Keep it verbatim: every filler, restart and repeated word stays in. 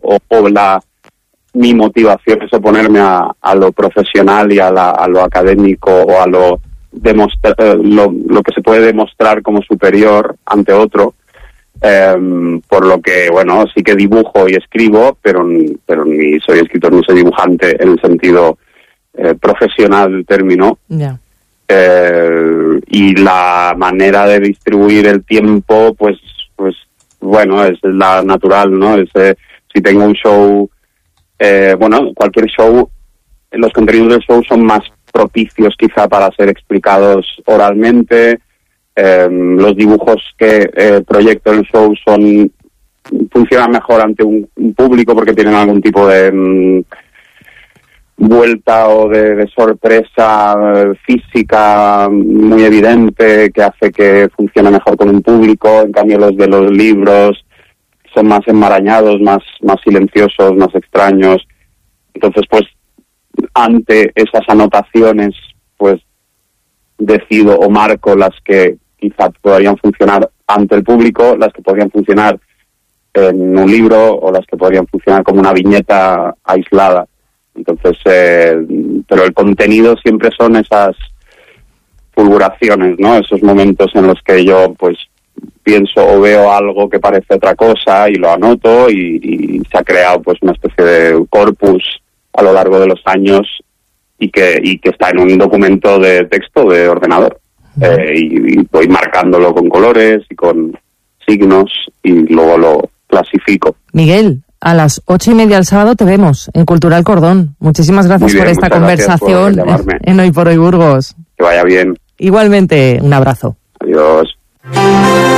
o, o la mi motivación es oponerme a, a lo profesional y a, la, a lo académico o a lo, demostra, lo, lo que se puede demostrar como superior ante otro. Um, por lo que, bueno, sí que dibujo y escribo, pero, pero ni soy escritor ni soy dibujante en el sentido eh, profesional del término. Yeah. Eh, y la manera de distribuir el tiempo, pues, pues bueno, es la natural, ¿no? Es, eh, si tengo un show, eh, bueno, cualquier show, los contenidos del show son más propicios quizá para ser explicados oralmente. Eh, los dibujos que eh, proyecto en el show son funcionan mejor ante un, un público porque tienen algún tipo de mm, vuelta o de, de sorpresa eh, física muy evidente que hace que funcione mejor con un público. En cambio los de los libros son más enmarañados, más, más silenciosos, más extraños. Entonces, pues, ante esas anotaciones, pues decido o marco las que quizá podrían funcionar ante el público, las que podrían funcionar en un libro o las que podrían funcionar como una viñeta aislada. Entonces, eh, pero el contenido siempre son esas fulguraciones, ¿no? Esos momentos en los que yo, pues, pienso o veo algo que parece otra cosa y lo anoto y, y se ha creado, pues, una especie de corpus a lo largo de los años y que y que está en un documento de texto de ordenador. Eh, y, y voy marcándolo con colores y con signos y luego lo clasifico. Miguel, a las ocho y media el sábado te vemos en Cultural Cordón. Muchísimas gracias bien, por esta conversación por en Hoy por Hoy Burgos. Que vaya bien. Igualmente, un abrazo. Adiós.